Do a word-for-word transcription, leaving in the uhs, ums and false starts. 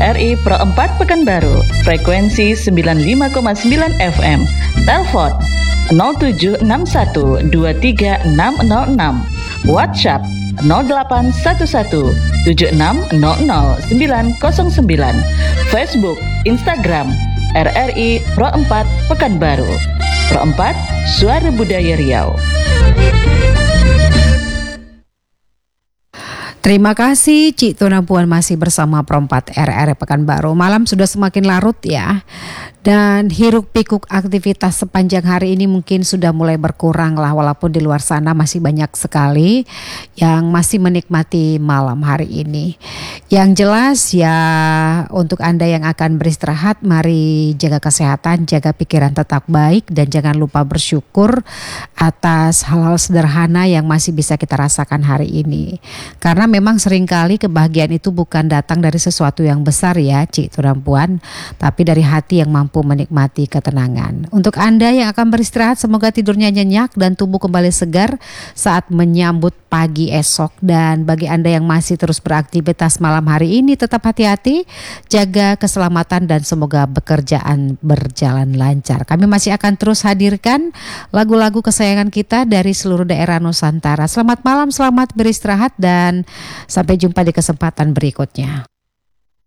R R I Pro empat Pekanbaru, frekuensi sembilan puluh lima koma sembilan F M. Telepon nol tujuh enam satu dua tiga enam nol enam. WhatsApp nol delapan satu satu tujuh enam nol nol sembilan nol sembilan. Facebook, Instagram R R I Pro empat Pekanbaru. Pro empat, Suara Budaya Riau. Terima kasih Cik Tuna Puan masih bersama Pro empat R R I Pekanbaru. Malam sudah semakin larut ya. Dan hiruk pikuk aktivitas sepanjang hari ini mungkin sudah mulai berkurang lah, walaupun di luar sana masih banyak sekali yang masih menikmati malam hari ini. Yang jelas ya, untuk Anda yang akan beristirahat, mari jaga kesehatan, jaga pikiran tetap baik, dan jangan lupa bersyukur atas hal-hal sederhana yang masih bisa kita rasakan hari ini. Karena memang seringkali kebahagiaan itu bukan datang dari sesuatu yang besar ya Cik Tuna Puan, tapi dari hati yang mampu menikmati ketenangan. Untuk Anda yang akan beristirahat, semoga tidurnya nyenyak dan tubuh kembali segar saat menyambut pagi esok. Dan bagi Anda yang masih terus beraktivitas malam hari ini, tetap hati-hati, jaga keselamatan, dan semoga pekerjaan berjalan lancar. Kami masih akan terus hadirkan lagu-lagu kesayangan kita dari seluruh daerah Nusantara. Selamat malam, selamat beristirahat, dan sampai jumpa di kesempatan berikutnya.